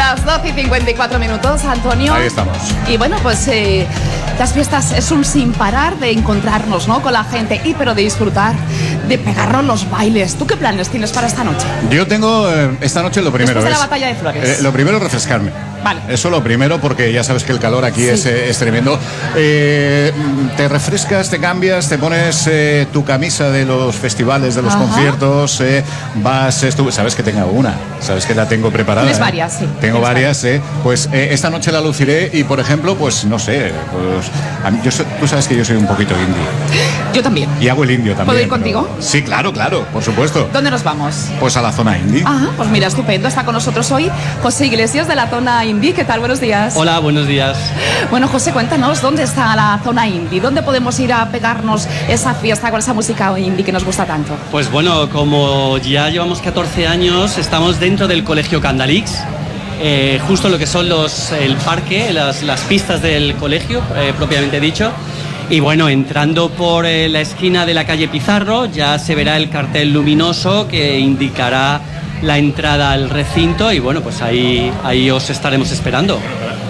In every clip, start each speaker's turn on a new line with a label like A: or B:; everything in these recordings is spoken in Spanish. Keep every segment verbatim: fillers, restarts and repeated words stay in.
A: Las doce y cincuenta y cuatro minutos, Antonio.
B: Ahí estamos.
A: Y bueno, pues eh, las fiestas es un sin parar de encontrarnos, ¿no?, con la gente y pero de disfrutar, de pegarnos los bailes. ¿Tú qué planes tienes para esta noche?
B: Yo tengo eh, esta noche lo primero.
A: Después de
B: es,
A: la batalla de Flores.
B: Eh, lo primero es refrescarme.
A: Vale.
B: Eso lo primero, porque ya sabes que el calor aquí
A: Sí.
B: es, eh, es tremendo. Eh, te refrescas, te cambias, te pones eh, tu camisa de los festivales, de los
A: Ajá.
B: conciertos, eh, vas, estu- sabes que tengo una, sabes que la tengo preparada.
A: Tienes
B: eh.
A: varias, sí.
B: Tengo
A: Tienes
B: varias, eh. Pues eh, esta noche la luciré y, por ejemplo, pues no sé, pues a mí- yo so- tú sabes que yo soy un poquito indie
A: Yo también.
B: y hago el indio también.
A: ¿Puedo ir
B: pero-
A: contigo?
B: Sí, claro, claro, por supuesto.
A: ¿Dónde nos vamos?
B: Pues a la zona indie.
A: Ah, pues mira, estupendo. Está con nosotros hoy José Iglesias de la zona indie. ¿Qué tal? Buenos días.
C: Hola, buenos días.
A: Bueno, José, cuéntanos, ¿dónde está la zona indie? ¿Dónde podemos ir a pegarnos esa fiesta con esa música indie que nos gusta tanto?
C: Pues bueno, como ya llevamos catorce años, estamos dentro del Colegio Candalix, eh, justo lo que son los, el parque, las, las pistas del colegio, eh, propiamente dicho. Y bueno, entrando por eh, la esquina de la calle Pizarro, ya se verá el cartel luminoso que indicará la entrada al recinto y bueno, pues ahí, ahí os estaremos esperando.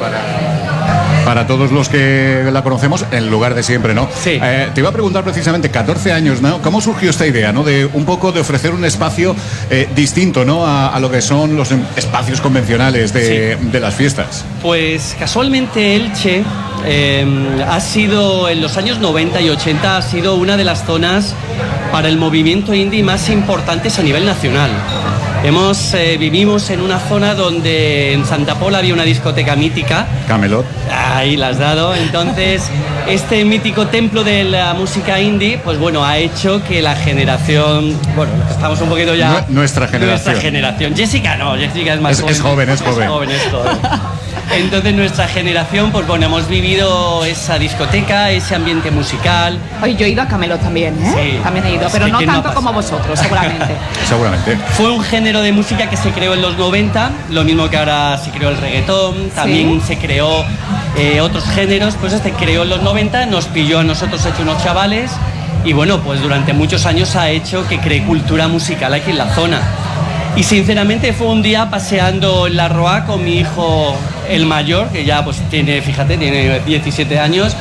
B: Para todos los que la conocemos, en lugar de siempre, ¿no?
C: Sí.
B: Eh, te iba a preguntar precisamente, catorce años, ¿no? ¿Cómo surgió esta idea, ¿no? De un poco de ofrecer un espacio eh, distinto, ¿no? A, a lo que son los espacios convencionales de,
C: Sí.
B: de las fiestas.
C: Pues casualmente Elche eh, ha sido, en los años noventa y ochenta, ha sido una de las zonas para el movimiento indie más importantes a nivel nacional. Hemos, eh, vivimos en una zona donde en Santa Pola había una discoteca mítica.
B: Camelot.
C: Ahí la has dado. Entonces, este mítico templo de la música indie, pues bueno, ha hecho que la generación, bueno, estamos un poquito ya...
B: Nue- nuestra generación.
C: Nuestra generación. Jessica no, Jessica es más
B: Es- es joven, es joven.
C: Es joven, es joven. Entonces, nuestra generación, pues bueno, hemos vivido esa discoteca, ese ambiente musical.
A: Oye, yo he ido a Camelot también, ¿eh?
C: Sí.
A: También he ido,
C: Es
A: pero
C: que
A: no
C: ¿quién no ha
A: tanto como vosotros, seguramente.
B: Seguramente.
C: Fue un género de música que se creó en los noventa, lo mismo que ahora se creó el reggaetón, también se creó eh, otros géneros, pues este creó en los noventa, nos pilló a nosotros hecho unos chavales y bueno, pues durante muchos años ha hecho que cree cultura musical aquí en la zona. Y sinceramente fue un día paseando en la Roa con mi hijo el mayor, que ya pues tiene, fíjate, tiene diecisiete años,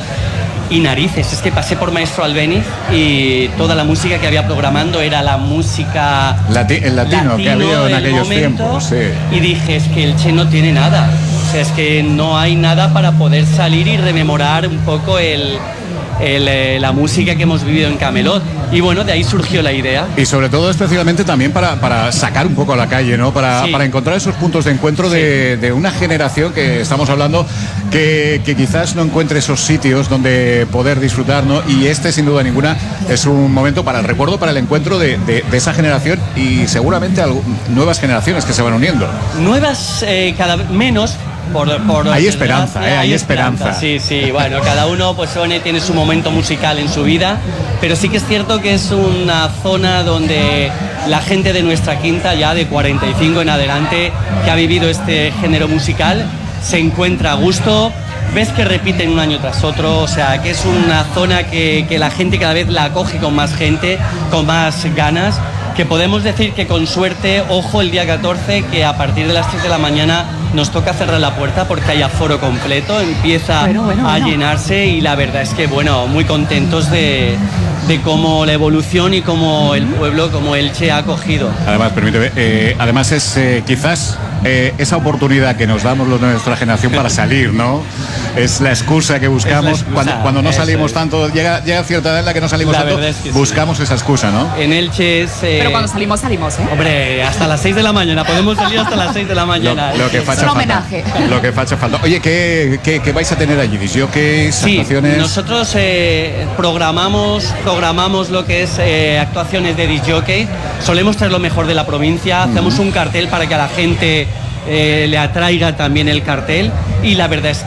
C: y narices, es que pasé por Maestro Albéniz y toda la música que había programando era la música
B: Lati- el latino, que había en
C: del
B: aquellos
C: momento,
B: tiempos, sí.
C: y dije, es que Elche no tiene nada, o sea, es que no hay nada para poder salir y rememorar un poco el, el, eh, la música que hemos vivido en Camelot. Y bueno, de ahí surgió la idea.
B: Y sobre todo, especialmente también para, para sacar un poco a la calle, ¿no? Para,
C: Sí.
B: para encontrar esos puntos de encuentro de, de una generación que estamos hablando que, que quizás no encuentre esos sitios donde poder disfrutar, ¿no? Y este, sin duda ninguna, es un momento para el recuerdo, para el encuentro de, de- de esa generación y seguramente algo- nuevas generaciones que se van uniendo.
C: Nuevas eh, cada vez menos. Por, por
B: Hay
C: desgracia,
B: esperanza, ¿eh? Hay esperanza.
C: Sí, sí, bueno, cada uno pues bueno, tiene su momento musical en su vida, pero sí que es cierto que es una zona donde la gente de nuestra quinta, ya de cuarenta y cinco en adelante, que ha vivido este género musical, se encuentra a gusto. Ves que repiten un año tras otro, o sea, que es una zona que, que la gente cada vez la acoge con más gente, con más ganas, que podemos decir que con suerte, ojo, el día catorce, que a partir de las tres de la mañana nos toca cerrar la puerta porque hay aforo completo, empieza
A: Bueno, bueno,
C: a
A: bueno.
C: llenarse y la verdad es que, bueno, muy contentos de, de cómo la evolución y cómo el pueblo, como Elche ha acogido.
B: Además, permíteme, eh, además es eh, quizás eh, esa oportunidad que nos damos los de nuestra generación para salir, ¿no? Es la excusa que buscamos
C: excusa,
B: cuando, cuando no
C: eso
B: salimos
C: es.
B: tanto, llega, llega cierta edad en la que no salimos
C: La
B: tanto,
C: verdad es que sí.
B: buscamos esa excusa, ¿no?
C: En Elche es... eh,
A: Pero cuando salimos, salimos, ¿eh?
C: Hombre, hasta las seis de la mañana, podemos salir hasta las seis de la mañana.
B: Lo, lo que
C: Es
B: facha
A: un
B: falta.
A: homenaje.
B: Lo que facha falta. Oye, ¿qué, qué, qué vais a tener allí? ¿Disjockeys,
C: Sí,
B: actuaciones?
C: nosotros eh, programamos, programamos lo que es eh, actuaciones de disc jockey. Solemos traer lo mejor de la provincia, hacemos un cartel para que a la gente eh, le atraiga también el cartel y la verdad es